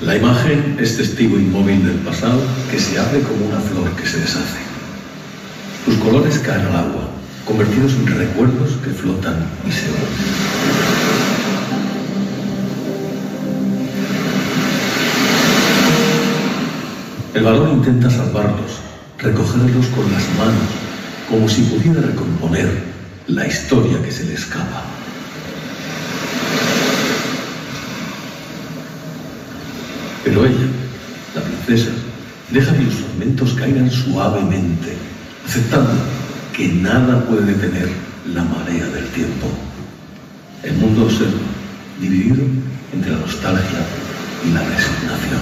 La imagen es testigo inmóvil del pasado que se abre como una flor que se deshace. Sus colores caen al agua, convertidos en recuerdos que flotan y se van. El valor intenta salvarlos, recogerlos con las manos, como si pudiera recomponer la historia que se le escapa. Pero ella, la princesa, deja que los fragmentos caigan suavemente, aceptando que nada puede detener la marea del tiempo. El mundo observa, dividido entre la nostalgia y la resignación.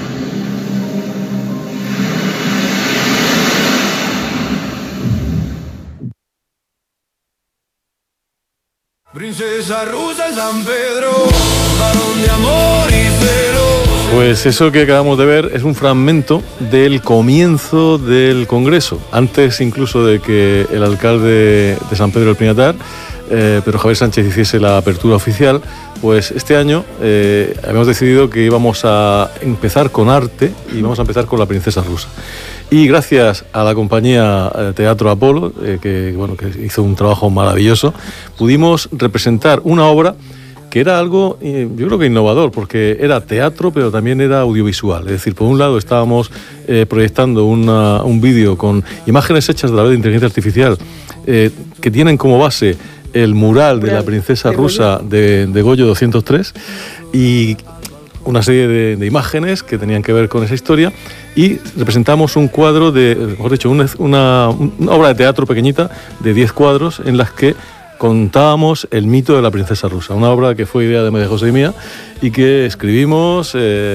Princesa rusa en San Pedro, varón de amor y celo. Pues eso que acabamos de ver es un fragmento del comienzo del Congreso, antes incluso de que el alcalde de San Pedro del Pinatar, Pedro Javier Sánchez, hiciese la apertura oficial. Pues este año habíamos decidido que íbamos a empezar con arte y vamos a empezar con la princesa rusa. Y gracias a la compañía Teatro Apolo, que hizo un trabajo maravilloso, pudimos representar una obra que era algo, yo creo que innovador, porque era teatro, pero también era audiovisual. Es decir, por un lado estábamos proyectando un vídeo con imágenes hechas a través de inteligencia artificial, que tienen como base el mural de la princesa rusa de Goyo 203, y una serie de imágenes que tenían que ver con esa historia, y representamos un cuadro mejor dicho, una obra de teatro pequeñita de 10 cuadros en las que contábamos el mito de la princesa rusa, una obra que fue idea de María José y mía, y que escribimos,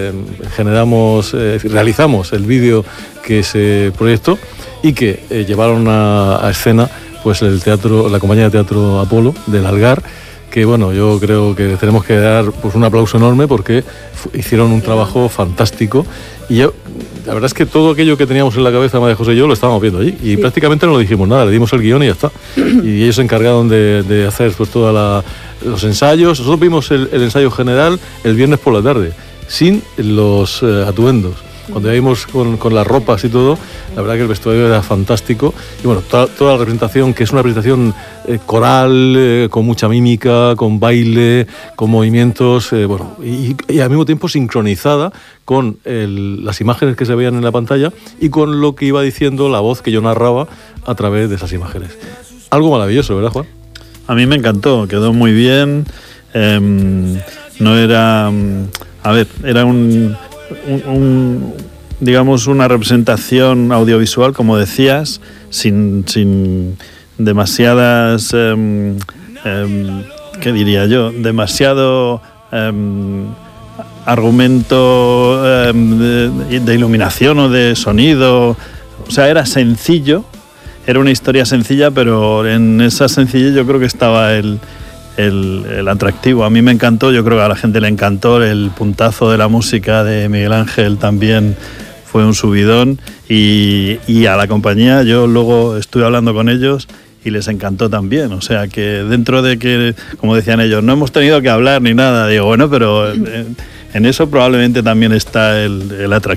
realizamos el vídeo que se proyectó y que llevaron a escena pues la compañía de Teatro Apolo del Algar, que bueno, yo creo que tenemos que dar pues un aplauso enorme porque hicieron un trabajo fantástico, y la verdad es que todo aquello que teníamos en la cabeza María José y yo lo estábamos viendo allí, y prácticamente no le dijimos nada, le dimos el guión y ya está, y ellos se encargaron de hacer pues todos los ensayos. Nosotros vimos el ensayo general el viernes por la tarde, sin los atuendos. Cuando ya vimos con las ropas y todo, la verdad que el vestuario era fantástico. Y bueno, toda la representación, que es una representación coral, con mucha mímica, con baile, con movimientos, y al mismo tiempo sincronizada con las imágenes que se veían en la pantalla y con lo que iba diciendo la voz que yo narraba a través de esas imágenes. Algo maravilloso, ¿verdad, Juan? A mí me encantó, quedó muy bien. No era... era digamos una representación audiovisual, como decías, sin demasiadas ¿qué diría yo? Demasiado argumento de iluminación o de sonido. O sea, era sencillo, era una historia sencilla, pero en esa sencillez yo creo que estaba el atractivo. A mí me encantó, yo creo que a la gente le encantó. El puntazo de la música de Miguel Ángel también fue un subidón, y a la compañía yo luego estuve hablando con ellos y les encantó también. O sea que dentro de que, como decían ellos, no hemos tenido que hablar ni nada, digo, bueno, pero en eso probablemente también está el atractivo.